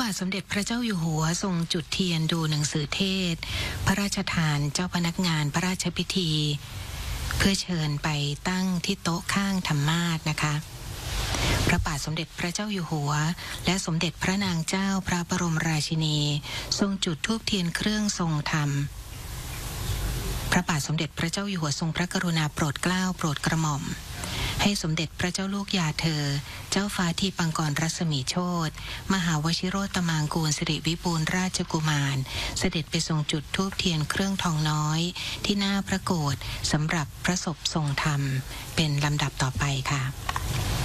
าทสมเด็จพระเจ้าอยู่หัวทรงจุดเทียนดูหนังสือเทศพระราชทานเจ้าพนักงานพระราชพิธีเพื่อเชิญไปตั้งที่โต๊ะข้างธรรมาสน์นะคะพระบาทสมเด็จพระเจ้าอยู่หัวและสมเด็จพระนางเจ้าพระบรมราชินีทรงจุดธูปเทียนเครื่องทรงธรรมพระบาทสมเด็จพระเจ้าอยู่หัวทรงพระกรุณาโปรดเกล้าโปรดกระหม่อมให้สมเด็จพระเจ้าลูกยาเธอเจ้าฟ้าทีปังกรรัศมีโชติมหาวชิโรตมางกูลสิริวิบูลย์ราชกุมารเสด็จไปทรงจุดธูปเทียนเครื่องทองน้อยที่หน้าพระโกฐสำหรับพระศพทรงธรรมเป็นลำดับต่อไปค่ะ